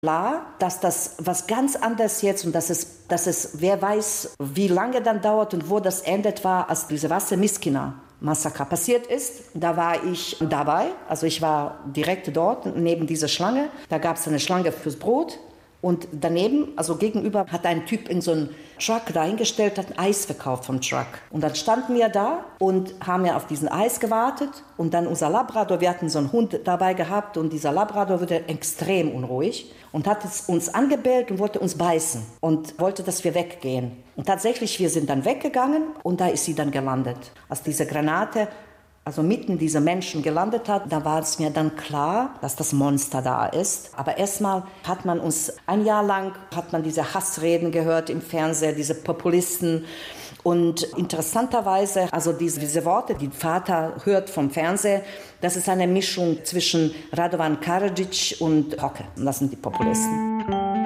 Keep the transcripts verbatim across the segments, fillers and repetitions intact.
klar, dass das was ganz anderes jetzt und dass es, dass es, wer weiß, wie lange dann dauert und wo das endet war, als diese Wasser-Miskina-Massaker passiert ist. Da war ich dabei, also ich war direkt dort neben dieser Schlange. Da gab es eine Schlange fürs Brot. Und daneben, also gegenüber, hat ein Typ in so einen Truck dahingestellt, hat ein Eis verkauft vom Truck. Und dann standen wir da und haben ja auf diesen Eis gewartet. Und dann unser Labrador, wir hatten so einen Hund dabei gehabt und dieser Labrador wurde extrem unruhig und hat es uns angebellt und wollte uns beißen und wollte, dass wir weggehen. Und tatsächlich, wir sind dann weggegangen und da ist sie dann gelandet. Als diese Granate also mitten diese Menschen gelandet hat, da war es mir dann klar, dass das Monster da ist. Aber erstmal hat man uns, ein Jahr lang hat man diese Hassreden gehört im Fernsehen, diese Populisten. Und interessanterweise, also diese, diese Worte, die Vater hört vom Fernsehen, das ist eine Mischung zwischen Radovan Karadzic und Hocke. Das sind die Populisten.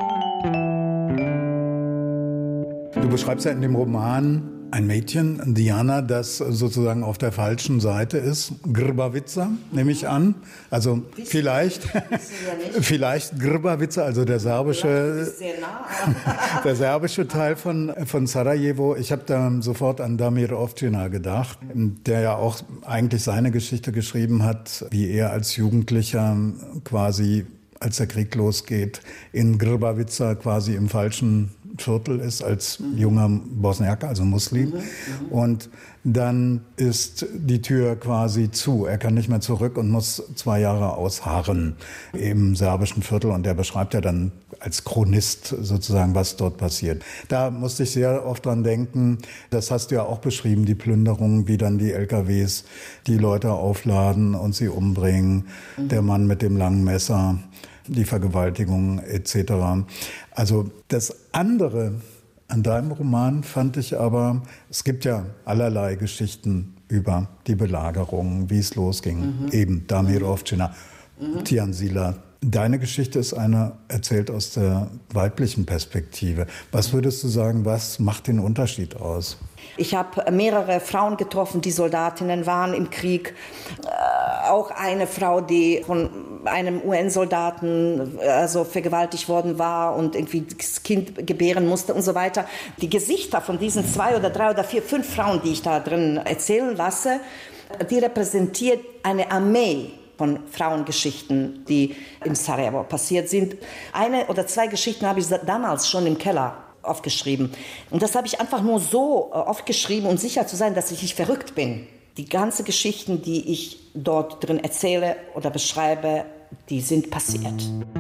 Du beschreibst ja in dem Roman ein Mädchen, Diana, das sozusagen auf der falschen Seite ist. Grbavica, nehme ich an. Also vielleicht, vielleicht Grbavica, also der serbische, der serbische Teil von, von Sarajevo. Ich habe da sofort an Damir Ovčina gedacht, der ja auch eigentlich seine Geschichte geschrieben hat, wie er als Jugendlicher quasi, als der Krieg losgeht, in Grbavica quasi im falschen Viertel ist als mhm. junger Bosniaker, also Muslim. Mhm. Mhm. Und dann ist die Tür quasi zu. Er kann nicht mehr zurück und muss zwei Jahre ausharren im serbischen Viertel. Und er beschreibt ja dann als Chronist sozusagen, was dort passiert. Da musste ich sehr oft dran denken, das hast du ja auch beschrieben, die Plünderungen, wie dann die L K Ws die Leute aufladen und sie umbringen. Mhm. Der Mann mit dem langen Messer, die Vergewaltigung et cetera. Also das andere an deinem Roman fand ich aber, es gibt ja allerlei Geschichten über die Belagerung, wie es losging. Mhm. Eben Damir Ovčina, mhm. Tijan Sila. Deine Geschichte ist eine erzählt aus der weiblichen Perspektive. Was würdest du sagen, was macht den Unterschied aus? Ich habe mehrere Frauen getroffen, die Soldatinnen waren im Krieg. Äh, auch eine Frau, die von einem U N-Soldaten also vergewaltigt worden war und irgendwie das Kind gebären musste und so weiter. Die Gesichter von diesen zwei oder drei oder vier, fünf Frauen, die ich da drin erzählen lasse, die repräsentiert eine Armee von Frauengeschichten, die in Sarajevo passiert sind. Eine oder zwei Geschichten habe ich damals schon im Keller aufgeschrieben. Und das habe ich einfach nur so aufgeschrieben, um sicher zu sein, dass ich nicht verrückt bin. Die ganzen Geschichten, die ich dort drin erzähle oder beschreibe, die sind passiert.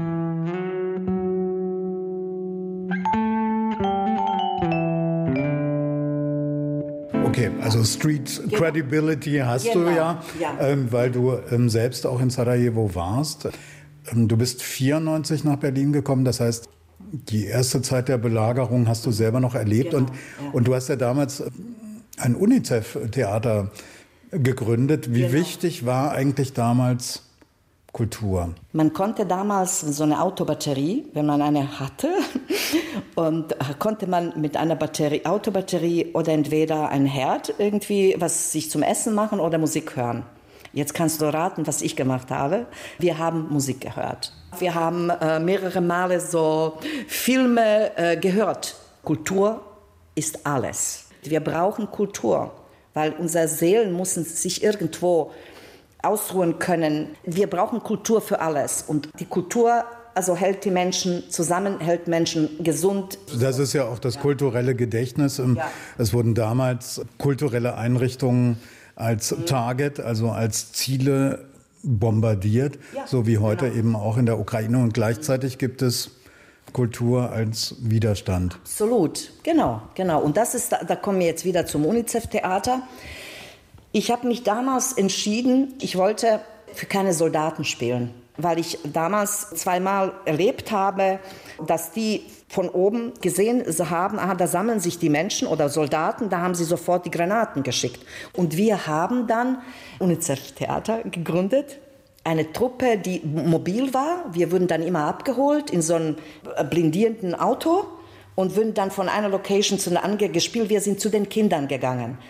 Okay, also Street genau. Credibility hast genau. du ja, ja. Ähm, weil du ähm, selbst auch in Sarajevo warst. Ähm, du bist vierundneunzig nach Berlin gekommen, das heißt, die erste Zeit der Belagerung hast du selber noch erlebt. Genau, und, ja. und du hast ja damals ein UNICEF-Theater gegründet. Wie genau. wichtig war eigentlich damals Kultur? Man konnte damals so eine Autobatterie, wenn man eine hatte, und konnte man mit einer Batterie, Autobatterie oder entweder ein Herd irgendwie was sich zum Essen machen oder Musik hören. Jetzt kannst du raten, was ich gemacht habe. Wir haben Musik gehört. Wir haben äh, mehrere Male so Filme äh, gehört. Kultur ist alles. Wir brauchen Kultur, weil unsere Seelen müssen sich irgendwo ausruhen können. Wir brauchen Kultur für alles. Und die Kultur also hält die Menschen zusammen, hält Menschen gesund. Das ist ja auch das kulturelle Gedächtnis. Ja. Es wurden damals kulturelle Einrichtungen als Target, also als Ziele bombardiert, ja, so wie heute genau. eben auch in der Ukraine. Und gleichzeitig gibt es Kultur als Widerstand. Absolut, genau, genau. Und das ist, da kommen wir jetzt wieder zum UNICEF-Theater. Ich habe mich damals entschieden, ich wollte für keine Soldaten spielen, weil ich damals zweimal erlebt habe, dass die von oben gesehen haben, aha, da sammeln sich die Menschen oder Soldaten, da haben sie sofort die Granaten geschickt. Und wir haben dann UNICEF-Theater gegründet, eine Truppe, die mobil war. Wir wurden dann immer abgeholt in so einem blindierenden Auto und wurden dann von einer Location zu einer anderen gespielt. Wir sind zu den Kindern gegangen.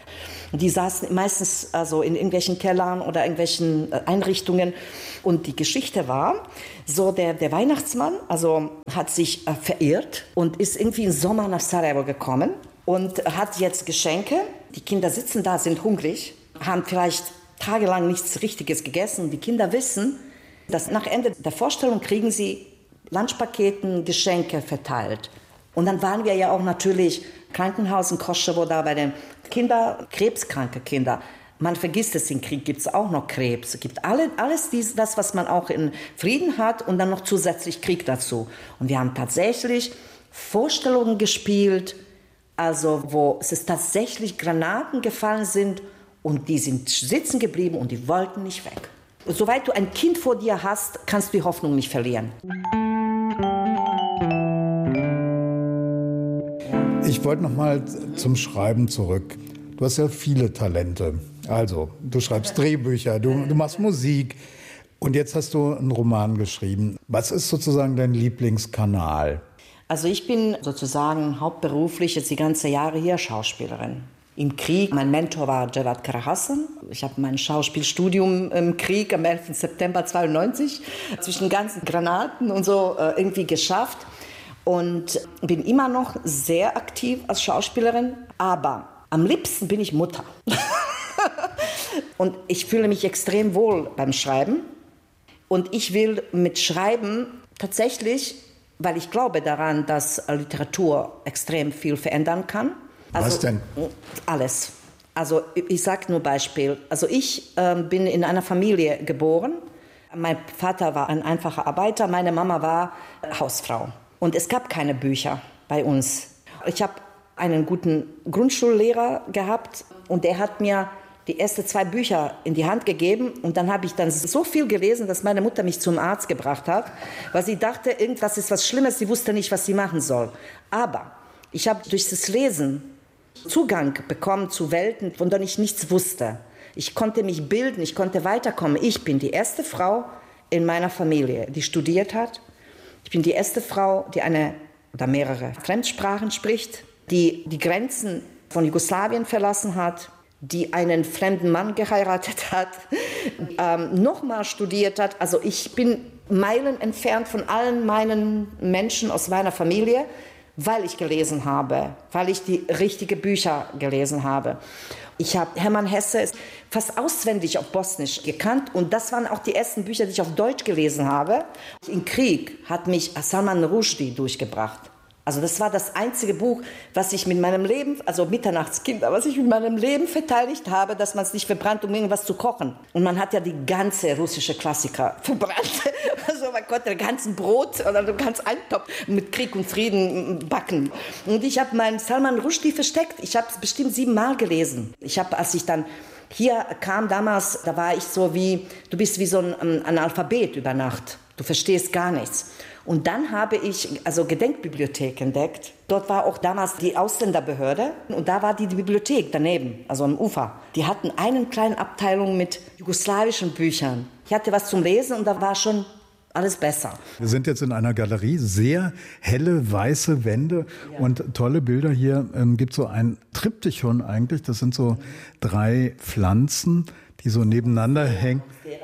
Die saßen meistens also in irgendwelchen Kellern oder irgendwelchen Einrichtungen. Und die Geschichte war, so der, der Weihnachtsmann also hat sich äh, verirrt und ist irgendwie im Sommer nach Sarajevo gekommen und hat jetzt Geschenke. Die Kinder sitzen da, sind hungrig, haben vielleicht tagelang nichts Richtiges gegessen. Die Kinder wissen, dass nach Ende der Vorstellung kriegen sie Lunchpaketen, Geschenke verteilt. Und dann waren wir ja auch natürlich Krankenhaus in Kosovo da bei den Kindern, krebskranke Kinder. Man vergisst es, im Krieg gibt es auch noch Krebs. Es gibt alle, alles dies, das, was man auch in Frieden hat und dann noch zusätzlich Krieg dazu. Und wir haben tatsächlich Vorstellungen gespielt, also wo es tatsächlich Granaten gefallen sind und die sind sitzen geblieben und die wollten nicht weg. Soweit du ein Kind vor dir hast, kannst du die Hoffnung nicht verlieren. Ich wollte noch mal zum Schreiben zurück. Du hast ja viele Talente. Also, du schreibst Drehbücher, du, du machst Musik und jetzt hast du einen Roman geschrieben. Was ist sozusagen dein Lieblingskanal? Also ich bin sozusagen hauptberuflich jetzt die ganzen Jahre hier Schauspielerin. Im Krieg, mein Mentor war Cevat Karahasan. Ich habe mein Schauspielstudium im Krieg am elften September zweiundneunzig zwischen ganzen Granaten und so äh, irgendwie geschafft. Und bin immer noch sehr aktiv als Schauspielerin, aber am liebsten bin ich Mutter. Und ich fühle mich extrem wohl beim Schreiben. Und ich will mit Schreiben tatsächlich, weil ich glaube daran, dass Literatur extrem viel verändern kann. Also, was denn? Alles. Also ich sage nur Beispiel. Also ich äh, bin in einer Familie geboren. Mein Vater war ein einfacher Arbeiter, meine Mama war Hausfrau. Und es gab keine Bücher bei uns. Ich habe einen guten Grundschullehrer gehabt und der hat mir die ersten zwei Bücher in die Hand gegeben. Und dann habe ich dann so viel gelesen, dass meine Mutter mich zum Arzt gebracht hat, weil sie dachte, irgendwas ist was Schlimmes, sie wusste nicht, was sie machen soll. Aber ich habe durch das Lesen Zugang bekommen zu Welten, von denen ich nichts wusste. Ich konnte mich bilden, ich konnte weiterkommen. Ich bin die erste Frau in meiner Familie, die studiert hat. Ich bin die erste Frau, die eine oder mehrere Fremdsprachen spricht, die die Grenzen von Jugoslawien verlassen hat, die einen fremden Mann geheiratet hat, ähm, nochmal studiert hat. Also ich bin Meilen entfernt von allen meinen Menschen aus meiner Familie, weil ich gelesen habe, weil ich die richtigen Bücher gelesen habe. Ich habe Hermann Hesse fast auswendig auf Bosnisch gekannt und das waren auch die ersten Bücher, die ich auf Deutsch gelesen habe. Im Krieg hat mich Salman Rushdie durchgebracht. Also das war das einzige Buch, was ich mit meinem Leben, also Mitternachtskinder, was ich mit meinem Leben verteidigt habe, dass man es nicht verbrannt, um irgendwas zu kochen. Und man hat ja die ganze russische Klassiker verbrannt. Also man konnte den ganzen Brot oder den ganzen Eintopf mit Krieg und Frieden backen. Und ich habe meinen Salman Rushdie versteckt. Ich habe es bestimmt siebenmal gelesen. Ich habe, als ich dann hier kam damals, da war ich so wie, du bist wie so ein Analphabet über Nacht. Du verstehst gar nichts. Und dann habe ich also Gedenkbibliothek entdeckt. Dort war auch damals die Ausländerbehörde und da war die, die Bibliothek daneben, also am Ufer. Die hatten eine kleine Abteilung mit jugoslawischen Büchern. Ich hatte was zum Lesen und da war schon alles besser. Wir sind jetzt in einer Galerie, sehr helle, weiße Wände ja. und tolle Bilder. Hier ähm, gibt es so ein Triptychon eigentlich. Das sind so drei Pflanzen, die so nebeneinander hängen.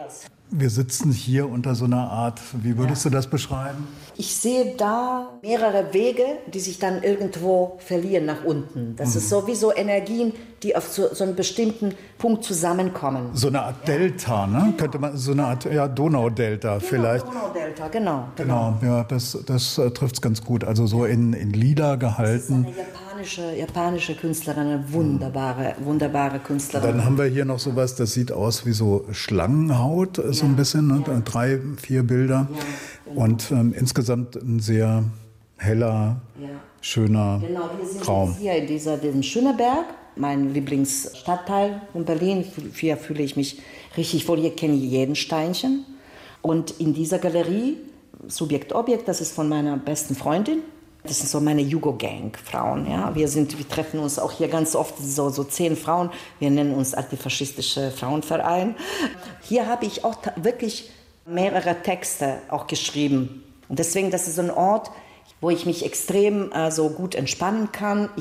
Wir sitzen hier unter so einer Art, wie würdest ja. du das beschreiben? Ich sehe da mehrere Wege, die sich dann irgendwo verlieren nach unten. Das mhm. ist sowieso Energien, die auf so, so einen bestimmten Punkt zusammenkommen. So eine Art ja. Delta, ne? Könnte man, so eine Art ja, Donaudelta genau, vielleicht. Donaudelta, genau. Genau, genau ja, das, das äh, trifft es ganz gut. Also so in, in lila gehalten. Das ist eine japanische, japanische Künstlerin, eine wunderbare, wunderbare Künstlerin. Dann haben wir hier noch sowas, das sieht aus wie so Schlangenhaut, ja. so ein bisschen, ne? Ja. Drei, vier Bilder. Ja. Genau. Und ähm, insgesamt ein sehr heller, ja. schöner genau, wir sind Raum. Jetzt hier in dieser, diesem Schöneberg, mein Lieblingsstadtteil von Berlin. Hier fühle ich mich richtig wohl. Hier kenne ich jeden Steinchen. Und in dieser Galerie, Subjekt Objekt, das ist von meiner besten Freundin. Das sind so meine Jugo-Gang-Frauen. Ja? Wir, sind, wir treffen uns auch hier ganz oft, so, so zehn Frauen. Wir nennen uns Antifaschistische Frauenverein. Hier habe ich auch wirklich mehrere Texte auch geschrieben. Und deswegen, das ist so ein Ort, wo ich mich extrem äh, so gut entspannen kann. Ich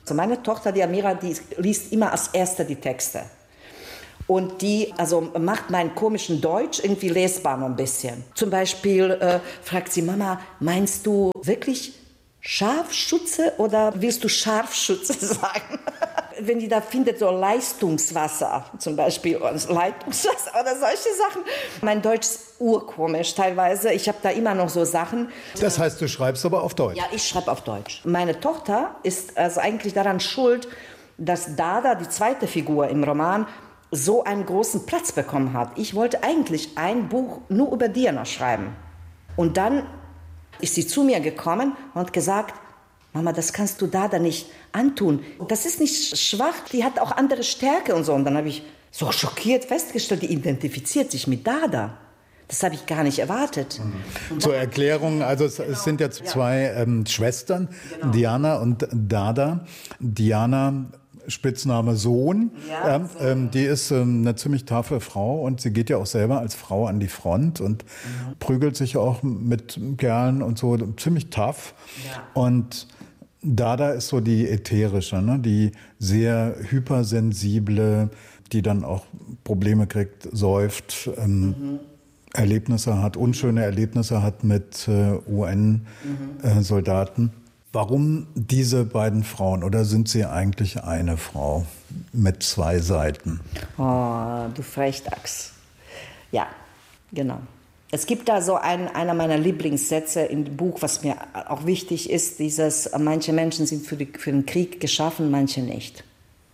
Also meine Tochter, die Amira, die liest immer als Erste die Texte. Und die also macht meinen komischen Deutsch irgendwie lesbar noch ein bisschen. Zum Beispiel äh, fragt sie, Mama, meinst du wirklich Scharfschütze oder willst du Scharfschütze sagen? Wenn die da findet, so Leistungswasser zum Beispiel, oder Leitungswasser oder solche Sachen. Mein Deutsch ist urkomisch teilweise. Ich habe da immer noch so Sachen. Das heißt, du schreibst aber auf Deutsch? Ja, ich schreibe auf Deutsch. Meine Tochter ist also eigentlich daran schuld, dass Dada, die zweite Figur im Roman, so einen großen Platz bekommen hat. Ich wollte eigentlich ein Buch nur über Diana schreiben. Und dann ist sie zu mir gekommen und hat gesagt, Mama, das kannst du Dada nicht antun. Das ist nicht schwach, die hat auch andere Stärke und so. Und dann habe ich so schockiert festgestellt, die identifiziert sich mit Dada. Das habe ich gar nicht erwartet. Mhm. Zur Erklärung, also es, genau. es sind jetzt zwei ähm, Schwestern, genau. Diana und Dada. Diana, Spitzname Sohn, ja, ähm, ähm, die ist ähm, eine ziemlich taffe Frau und sie geht ja auch selber als Frau an die Front und mhm. prügelt sich auch mit Kerlen und so, ziemlich tough. Ja. Und Dada ist so die ätherische, ne? Die sehr hypersensible, die dann auch Probleme kriegt, säuft, ähm, mhm. Erlebnisse hat, unschöne Erlebnisse hat mit äh, U N-Soldaten. Mhm. Äh, Warum diese beiden Frauen oder sind sie eigentlich eine Frau mit zwei Seiten? Oh, du Frechdachs. Ja, genau. Es gibt da so einen, einer meiner Lieblingssätze im Buch, was mir auch wichtig ist, dieses, manche Menschen sind für, die, für den Krieg geschaffen, manche nicht.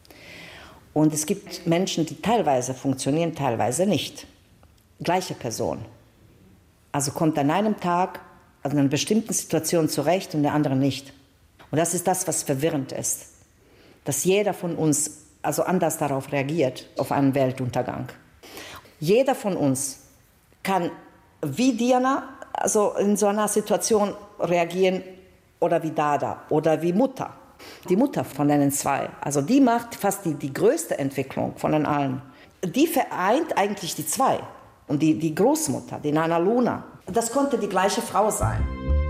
Und es gibt Menschen, die teilweise funktionieren, teilweise nicht. Gleiche Person. Also kommt an einem Tag also in einer bestimmten Situation zurecht und der andere nicht. Und das ist das, was verwirrend ist. Dass jeder von uns also anders darauf reagiert, auf einen Weltuntergang. Jeder von uns kann wie Diana also in so einer Situation reagieren oder wie Dada oder wie Mutter. Die Mutter von den zwei, also die macht fast die, die größte Entwicklung von den allen. Die vereint eigentlich die zwei. Und die, die Großmutter, die Nana Luna, das konnte die gleiche Frau sein.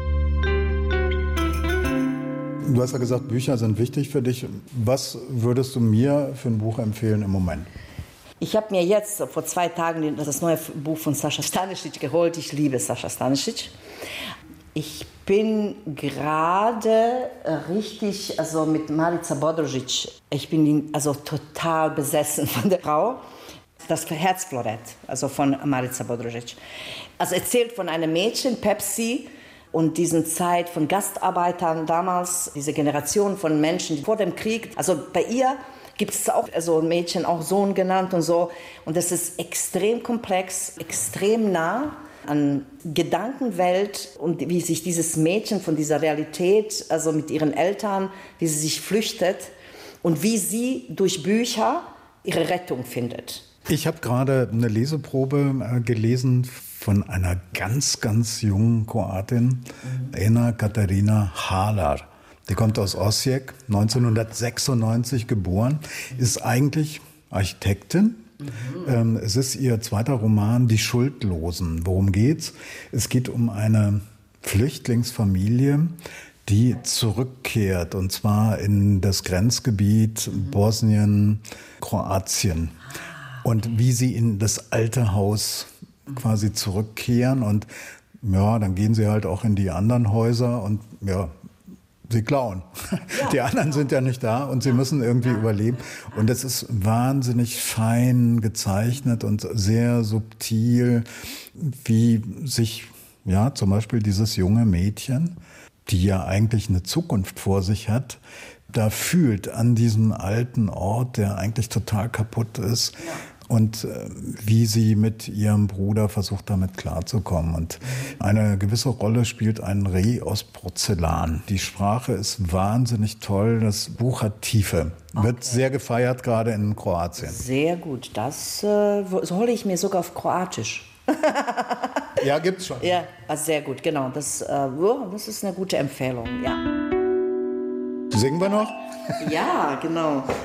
Du hast ja gesagt, Bücher sind wichtig für dich. Was würdest du mir für ein Buch empfehlen im Moment? Ich habe mir jetzt vor zwei Tagen das neue Buch von Sascha Stanisic geholt. Ich liebe Sascha Stanisic. Ich bin gerade richtig also mit Marica Bodrožić. Ich bin also total besessen von der Frau. Das Herzflorett, also von Marica Bodrožić. Also erzählt von einem Mädchen, Pepsi, und diesen Zeit von Gastarbeitern damals, diese Generation von Menschen die vor dem Krieg. Also bei ihr gibt es auch also ein Mädchen, auch Sohn genannt und so. Und das ist extrem komplex, extrem nah an Gedankenwelt und wie sich dieses Mädchen von dieser Realität, also mit ihren Eltern, wie sie sich flüchtet und wie sie durch Bücher ihre Rettung findet. Ich habe gerade eine Leseprobe gelesen von einer ganz, ganz jungen Kroatin, mhm. Ena Katarina Halar. Die kommt aus Osijek, neunzehnhundertsechsundneunzig geboren, ist eigentlich Architektin. Mhm. Ähm, es ist ihr zweiter Roman, Die Schuldlosen. Worum geht's? Es geht um eine Flüchtlingsfamilie, die zurückkehrt, und zwar in das Grenzgebiet mhm. Bosnien, Kroatien. Und wie sie in das alte Haus quasi zurückkehren. Und ja, dann gehen sie halt auch in die anderen Häuser und ja, sie klauen. Ja, die anderen genau. sind ja nicht da und sie müssen irgendwie ja. überleben. Und es ist wahnsinnig fein gezeichnet und sehr subtil, wie sich ja zum Beispiel dieses junge Mädchen, die ja eigentlich eine Zukunft vor sich hat, da fühlt an diesem alten Ort, der eigentlich total kaputt ist. Ja. Und äh, wie sie mit ihrem Bruder versucht, damit klarzukommen. Und eine gewisse Rolle spielt ein Reh aus Porzellan. Die Sprache ist wahnsinnig toll. Das Buch hat Tiefe. Okay. Wird sehr gefeiert, gerade in Kroatien. Sehr gut. Das äh, hole ich mir sogar auf Kroatisch. Ja, gibt's schon. Ja, also sehr gut. Genau. Das, äh, das ist eine gute Empfehlung. Ja. Singen wir noch? Ja, genau.